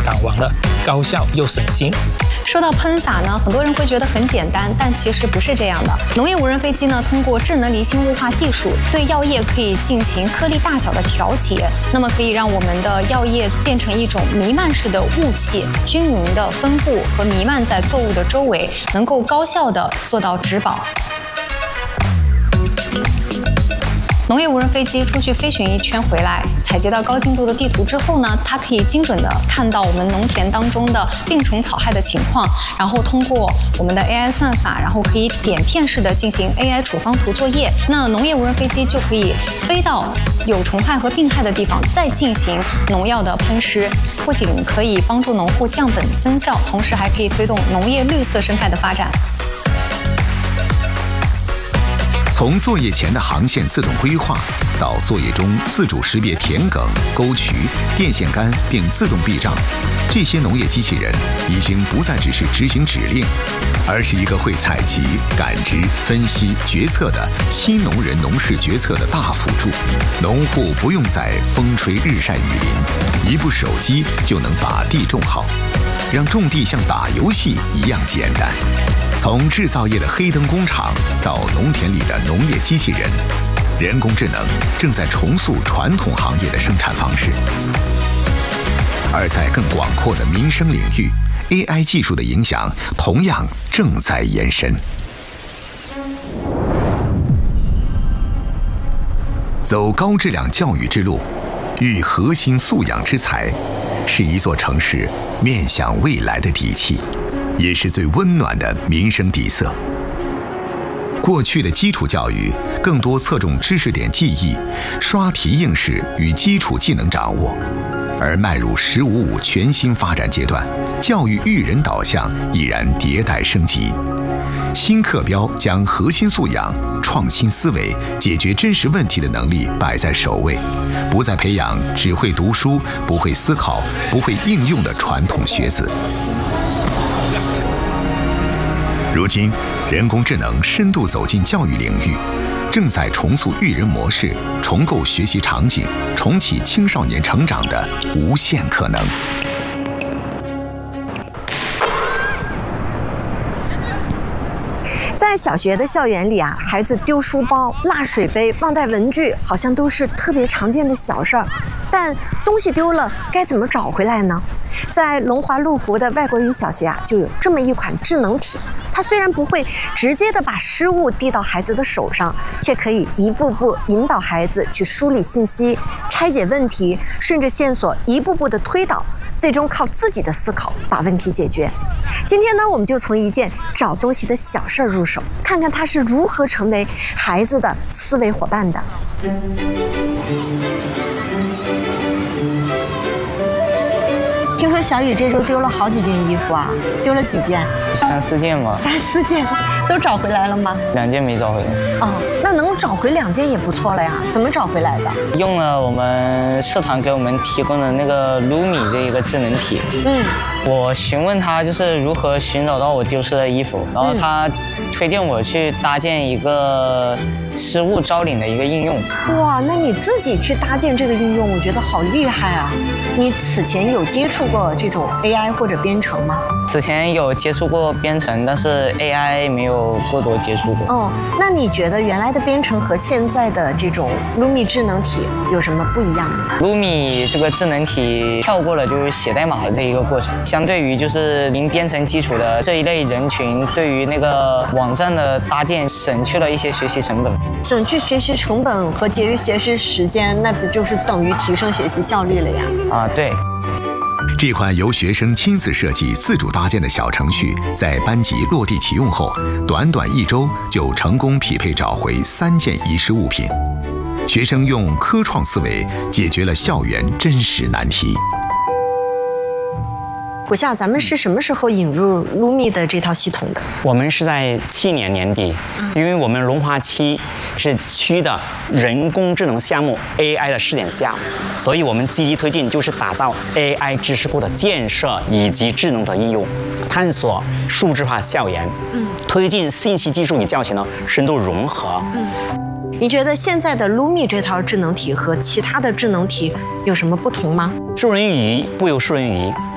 打完了，高效又省心。 说到喷洒呢，很多人会觉得很简单，但其实不是这样的。农业无人飞机呢，通过智能离心雾化技术，对药液可以进行颗粒大小的调节，那么可以让我们的药液变成一种弥漫式的雾气，均匀的分布和弥漫在作物的周围，能够高效的做到植保。农业无人飞机出去飞行一圈回来，采集到高精度的地图之后呢，它可以精准的看到我们农田当中的病虫草害的情况，然后通过我们的 AI 算法，然后可以点片式的进行 AI 处方图作业。那农业无人飞机就可以飞到有虫害和病害的地方，再进行农药的喷施，不仅可以帮助农户降本增效，同时还可以推动农业绿色生态的发展。 从作业前的航线自动规划，到作业中自主识别田埂、沟渠、电线杆并自动避障，这些农业机器人已经不再只是执行指令，而是一个会采集、感知、分析、决策的新农人农事决策的大辅助。农户不用再风吹日晒雨淋，一部手机就能把地种好，让种地像打游戏一样简单。从制造业的黑灯工厂到农田里的农业机器人，人工智能正在重塑传统行业的生产方式。而在更广阔的民生领域， AI 技术的影响同样正在延伸。走高质量教育之路，育核心素养之才，是一座城市面向未来的底气，也是最温暖的民生底色。过去的基础教育更多侧重知识点记忆、刷题应试与基础技能掌握，而迈入“15+5”全新发展阶段，教育育人导向已然迭代升级。新课标将核心素养、创新思维、解决真实问题的能力摆在首位，不再培养只会读书、不会思考、不会应用的传统学子。如今，人工智能深度走进教育领域，正在重塑育人模式，重构学习场景，重启青少年成长的无限可能。 在小学的校园里啊，孩子丢书包、落水杯、忘带文具，好像都是特别常见的小事儿。但东西丢了，该怎么找回来呢？在龙华路湖的外国语小学啊，就有这么一款智能体。它虽然不会直接的把失物递到孩子的手上，却可以一步步引导孩子去梳理信息、拆解问题，顺着线索一步步的推导，最终靠自己的思考把问题解决。今天呢，我们就从一件找东西的小事儿入手，看看它是如何成为孩子的思维伙伴的。听说小雨这周丢了好几件衣服啊，丢了几件 ？3、4件吧。 3、4件，都找回来了吗 ？2件没找回来。 哦，那能找回2件也不错了呀。怎么找回来的？ 用了我们社团给我们提供的那个 Lumi 的一个智能体。我询问他就是如何寻找到我丢失的衣服，然后他推荐我去搭建一个失物招领的一个应用。 哇，那你自己去搭建这个应用，我觉得好厉害啊！你此前有接触过这种 AI 或者编程吗？ 此前有接触过编程，但是 AI 没有过多接触过。 哦，那你觉得原来的编程和现在的这种 Lumi 智能体有什么不一样的 ？Lumi 这个智能体跳过了就是写代码的这一个过程，相对于就是零编程基础的这一类人群，对于那个网站的搭建省去了一些学习成本。 省去学习成本和节约学习时间，那不就是等于提升学习效率了呀？ 啊，对。 这款由学生亲自设计、自主搭建的小程序，在班级落地启用后，短短1周就成功匹配找回3件遗失物品。学生用科创思维解决了校园真实难题。 国校，咱们是什么时候引入 Lumi 的这套系统的？ 我们是在去年年底，因为我们龙华区是区的人工智能项目 AI 的试点项目，所以我们积极推进就是打造 AI 知识库的建设以及智能的应用，探索数字化校园，推进信息技术与教学的深度融合。 你觉得现在的 Lumi 这套智能体和其他的智能体有什么不同吗？ 授人以鱼不如授人以渔。